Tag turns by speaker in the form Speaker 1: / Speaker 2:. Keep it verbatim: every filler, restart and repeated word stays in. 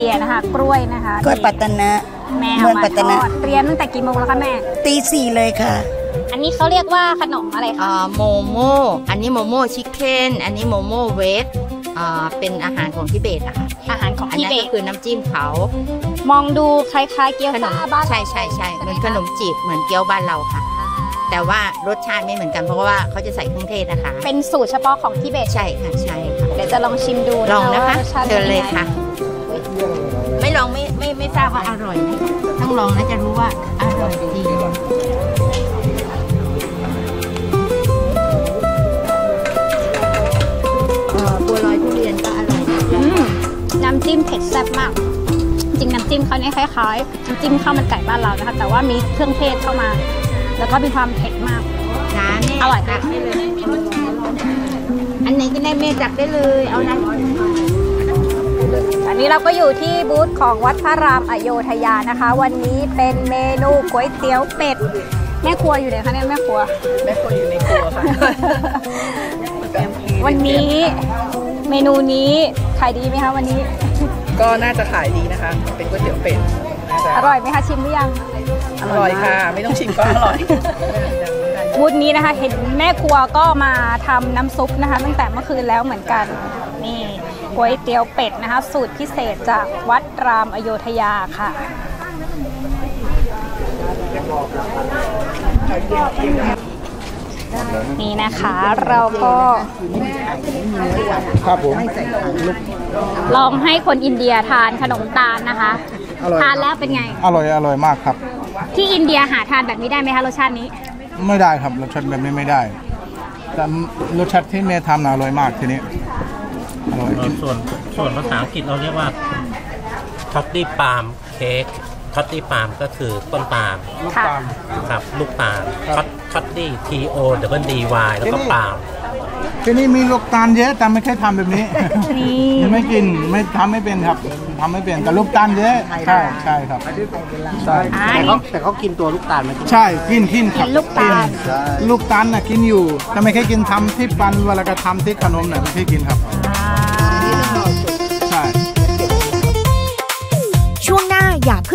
Speaker 1: เรียนนะคะกล้วยนะคะ
Speaker 2: กล้วยปัตตนะ
Speaker 1: แม่เอา
Speaker 2: เมืองปัตตนะ
Speaker 1: เตรียมตั้งแต่กี่โมงแล้วคะแม่
Speaker 2: ตีสี่เลยค่ะ
Speaker 1: อันนี้เขาเรียกว่าขนมอะไรคะ
Speaker 3: โมโม่อันนี้โมโม่ชิคเก้นอันนี้โมโม่เวสเป็นอาหารของทิเบตอะค่ะ
Speaker 1: อาหารของทิเบต
Speaker 3: คือน้ำจิ้มเขา
Speaker 1: มองดูคล้ายๆเกี๊ยวซ่าบ้าน
Speaker 3: ใช่ใช่ใช่เหมือนขนมจีบเหมือนเกี๊ยวบ้านเราค่ะแต่ว่ารสชาติไม่เหมือนกันเพราะว่าเขาจะใส่เครื่องเทศนะคะ
Speaker 1: เป็นสูตรเฉพาะของทิเบต
Speaker 3: ใช่ค่ะใช่ค่ะ
Speaker 1: เดี๋ยวจะลองชิมดู
Speaker 3: ลองนะคะเชิญเลยค่ะไม่ลองไม่ไม่ไม่ทราบว่าอร่อยนะต้องลองแล้วจะรู้ว่าอร่อยดีบัวลอยทุเรียนก็อร่อย
Speaker 1: น้ำจิ้มเผ็ดแซ่บมากจริงน้ำจิ้มเขาเนี่ยคล้ายๆน้ำจิ้มข้าวมันไก่บ้านเรานะคะแต่ว่ามีเครื่องเทศเข้ามาแล้วก็มีความเผ็ดมาก
Speaker 3: น้ำเนี่ย
Speaker 1: อร่อย
Speaker 3: ตักได้เลยอันไหนก็ได้เมตักได้เลยเอานะ
Speaker 1: อันนี้เราก็อยู่ที่บูธของวัดพระรามอโยธยานะคะวันนี้เป็นเมนูก๋วยเตี๋ยวเป็ดแม่ครัวอยู่ไหนคะเนี่ยแม่ครัว
Speaker 4: แม่ครัวอยู่ในครัวค่ะ
Speaker 1: วันนี้เมนูนี้ขายดีไหมคะวันนี้
Speaker 4: ก็น่าจะขายดีนะคะเป็นก๋วยเตี๋ยวเป็ด
Speaker 1: อร่อยไหมคะชิมหรือยัง
Speaker 4: อร่อยค่ะไม่ต้องชิมก็อร่อย
Speaker 1: บูธนี้นะคะเห็นแม่ครัวก็มาทำน้ำซุปนะคะตั้งแต่เมื่อคืนแล้วเหมือนกันนี่ก๋วยเตี๋ยวเป็ดนะคะสูตรพิเศษจากวัดรามอโยธยาค่ะนี่นะคะเราก็
Speaker 5: ครับผม
Speaker 1: ลองให้คนอินเดียทานขนมตาลนะคะทานแล้วเป็นไง
Speaker 5: อร่อยอร่อยมากครับ
Speaker 1: ที่อินเดียหาทานแบบนี้ได้ไหมคะรสชาตินี้
Speaker 5: ไม่ได้ครับรสชาติแบบนี้ไม่ได้แต่รสชาติที่แม่ทำน่ะอร่อยมากทีนี้อร่อย
Speaker 6: ส่วนส่วนภาษาอังกฤษเราเรียกว่าท็อตตี้ปาล์มเค้กท็อตตี้ปาล์มก็คือต้นปาล์มครับลูกปาล์มท็อตตี้ T O W D Y แล้วก็ปาล์ม
Speaker 5: ที่นี่มีลูกตาลเยอะแต่ไม่เคยทำแบบนี้ไม่กินไม่ทำไม่เป็นครับทำไม่เป็นแต่ลูกตาลเยอะใช่ใช่ครับ
Speaker 6: ใช่แต่เขาแต่เขากินตัวลูกตาลไหม
Speaker 5: ใช่กินกิน
Speaker 1: ครับลูกตาล
Speaker 5: ลูกตาลน่ะกินอยู่แต่ไม่เคยกินทำที่ปันเวลากระทำที่ขนมน่ะไม่เคยกินครับใช่
Speaker 7: ช่วงหน้าอย่า